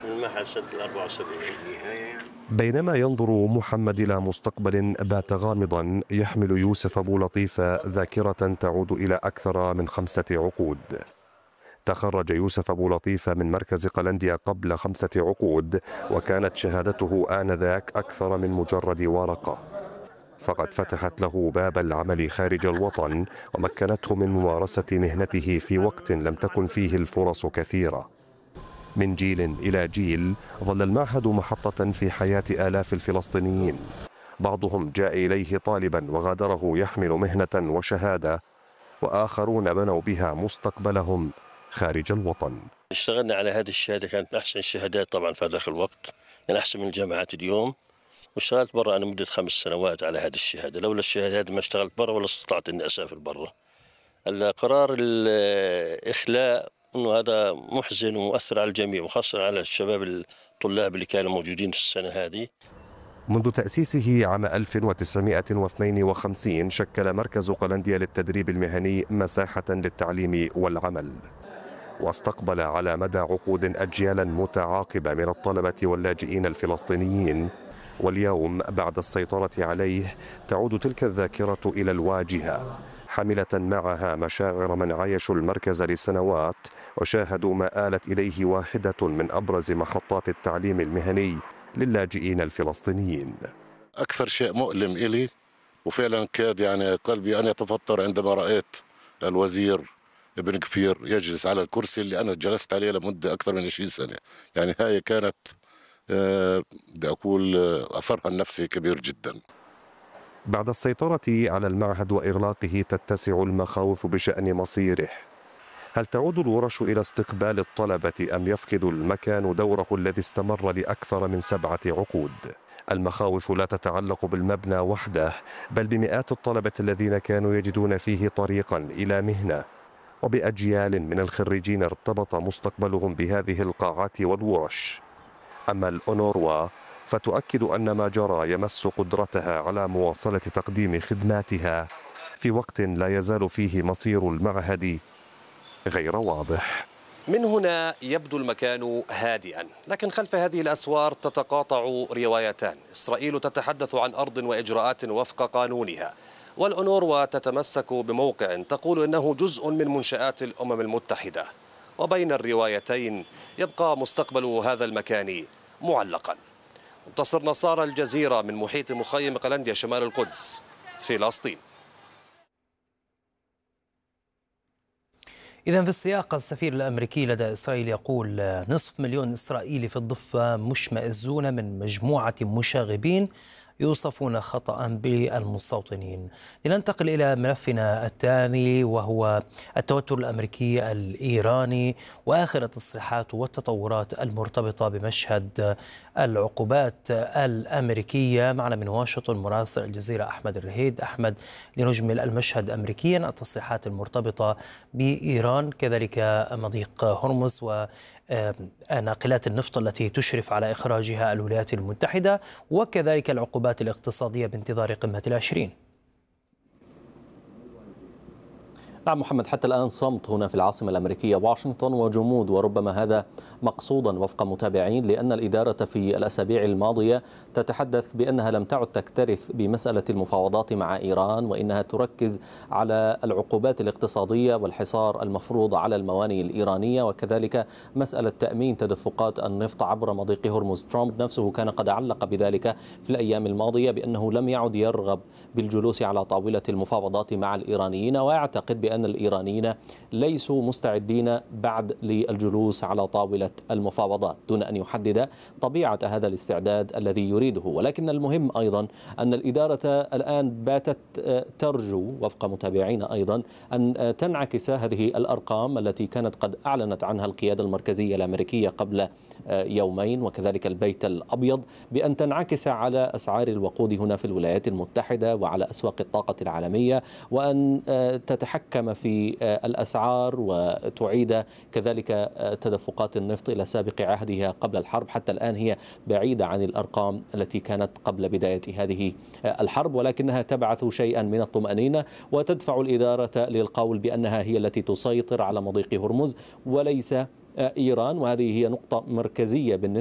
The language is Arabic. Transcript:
المعهد سنة 74. بينما ينظر محمد إلى مستقبل بات غامضا، يحمل يوسف أبو لطيف ذاكرة تعود إلى أكثر من 5 عقود. تخرج يوسف أبو لطيف من مركز قلنديا قبل 5 عقود، وكانت شهادته آنذاك أكثر من مجرد ورقة، فقد فتحت له باب العمل خارج الوطن ومكنته من ممارسة مهنته في وقت لم تكن فيه الفرص كثيرة. من جيل إلى جيل ظل المعهد محطة في حياة آلاف الفلسطينيين، بعضهم جاء إليه طالبا وغادره يحمل مهنة وشهادة، وآخرون بنوا بها مستقبلهم خارج الوطن. اشتغلنا على هذه الشهادة، كانت من أحسن الشهادات طبعا في ذاك الوقت، يعني أحسن من الجامعات اليوم. واشتغلت برا أنا مدة 5 سنوات على هذه الشهادة. لولا الشهادة هذه ما اشتغلت برا ولا استطعت إني أسافر برا. القرار الإخلاء إنه هذا محزن ومؤثر على الجميع، وخاصة على الشباب الطلاب اللي كانوا موجودين في السنة هذه. منذ تأسيسه عام 1952 شكل مركز قلنديا للتدريب المهني مساحة للتعليم والعمل، واستقبل على مدى عقود أجيالا متعاقبة من الطلبة واللاجئين الفلسطينيين. واليوم بعد السيطرة عليه تعود تلك الذاكرة إلى الواجهة، حملة معها مشاعر من عايشوا المركز لسنوات وشاهدوا ما آلت إليه واحدة من أبرز محطات التعليم المهني للاجئين الفلسطينيين. أكثر شيء مؤلم إلي، وفعلا كاد يعني قلبي أن يتفطر عندما رأيت الوزير ابن كفير يجلس على الكرسي اللي أنا جلست عليه لمدة أكثر من 20 سنة. يعني هاي كانت بدي أقول أثرها النفسي كبير جدا. بعد السيطرة على المعهد وإغلاقه تتسع المخاوف بشأن مصيره. هل تعود الورش إلى استقبال الطلبة أم يفقد المكان دوره الذي استمر لأكثر من 7 عقود؟ المخاوف لا تتعلق بالمبنى وحده، بل بمئات الطلبة الذين كانوا يجدون فيه طريقا إلى مهنة، وبأجيال من الخريجين ارتبط مستقبلهم بهذه القاعات والورش. أما الأونروا فتؤكد أن ما جرى يمس قدرتها على مواصلة تقديم خدماتها في وقت لا يزال فيه مصير المعهد غير واضح. من هنا يبدو المكان هادئا، لكن خلف هذه الأسوار تتقاطع روايتان. إسرائيل تتحدث عن أرض وإجراءات وفق قانونها، والأونروا تتمسك بموقع تقول إنه جزء من منشآت الأمم المتحدة. وبين الروايتين يبقى مستقبل هذا المكان معلقا. منتصر نصار، الجزيرة، من محيط مخيم قلنديا شمال القدس، فلسطين. إذن في السياق، السفير الأمريكي لدى إسرائيل يقول 500,000 إسرائيلي في الضفة مشمئزون من مجموعة مشاغبين يوصفون خطأ بالمستوطنين. لننتقل إلى ملفنا الثاني، وهو التوتر الأمريكي الإيراني وآخر التصريحات والتطورات المرتبطة بمشهد العقوبات الأمريكية. معنا من واشنطن مراسل الجزيرة أحمد الرهيد. أحمد، لنجمل المشهد أمريكيا، التصريحات المرتبطة بإيران، كذلك مضيق هرمز وناقلات النفط التي تشرف على إخراجها الولايات المتحدة، وكذلك العقوبات الاقتصادية بانتظار قمة ال20. نعم محمد، حتى الآن صمت هنا في العاصمة الأمريكية واشنطن وجمود، وربما هذا مقصودا وفق متابعين، لأن الإدارة في الأسابيع الماضية تتحدث بأنها لم تعد تكترث بمسألة المفاوضات مع إيران، وإنها تركز على العقوبات الاقتصادية والحصار المفروض على الموانئ الإيرانية، وكذلك مسألة تأمين تدفقات النفط عبر مضيق هرمز. ترامب نفسه كان قد علق بذلك في الأيام الماضية بأنه لم يعد يرغب بالجلوس على طاولة المفاوضات مع الإيرانيين، ويعتقد بأن الإيرانيين ليسوا مستعدين بعد للجلوس على طاولة المفاوضات، دون أن يحدد طبيعة هذا الاستعداد الذي يريده. ولكن المهم أيضا أن الإدارة الآن باتت ترجو وفق متابعين أيضا أن تنعكس هذه الأرقام التي كانت قد أعلنت عنها القيادة المركزية الأمريكية قبل يومين، وكذلك البيت الأبيض، بأن تنعكس على أسعار الوقود هنا في الولايات المتحدة وعلى أسواق الطاقة العالمية، وأن تتحكم في الأسعار وتعيد كذلك تدفقات النفط إلى سابق عهدها قبل الحرب. حتى الآن هي بعيدة عن الأرقام التي كانت قبل بداية هذه الحرب، ولكنها تبعث شيئا من الطمأنينة وتدفع الإدارة للقول بأنها هي التي تسيطر على مضيق هرمز وليس إيران، وهذه هي نقطة مركزية بالنسبة